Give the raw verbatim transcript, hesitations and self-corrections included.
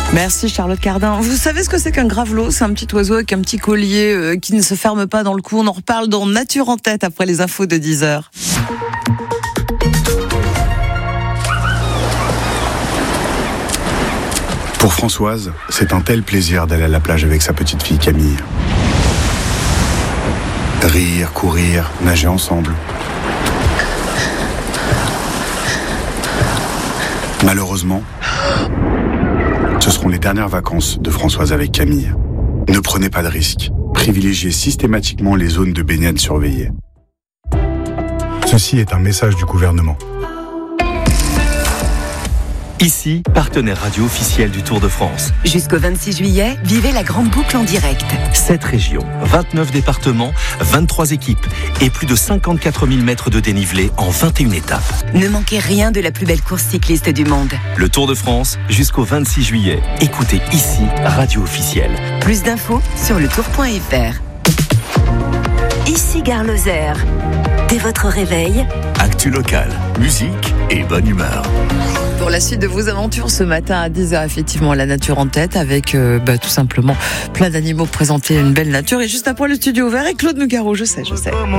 Merci Charlotte Cardin. Vous savez ce que c'est qu'un gravelot? C'est un petit oiseau avec un petit collier euh, qui ne se ferme pas dans le cou. On en reparle dans Nature en tête après les infos de dix heures. Pour Françoise, c'est un tel plaisir d'aller à la plage avec sa petite fille Camille. Rire, courir, nager ensemble. Malheureusement, ce seront les dernières vacances de Françoise avec Camille. Ne prenez pas de risques. Privilégiez systématiquement les zones de baignade surveillées. Ceci est un message du gouvernement. Ici, partenaire radio officiel du Tour de France. Jusqu'au vingt-six juillet, vivez la grande boucle en direct. sept régions, vingt-neuf départements, vingt-trois équipes et plus de cinquante-quatre mille mètres de dénivelé en vingt et une étapes. Ne manquez rien de la plus belle course cycliste du monde. Le Tour de France, jusqu'au vingt-six juillet. Écoutez ici, radio officielle. Plus d'infos sur le tour point f r. Ici Gare Lozère. Dès votre réveil, Actu locale, musique et bonne humeur. Pour la suite de vos aventures ce matin à dix heures, effectivement, la nature en tête avec euh, bah, tout simplement plein d'animaux présentés, une belle nature. Et juste après, le studio ouvert et Claude Nougaro, je sais, je sais.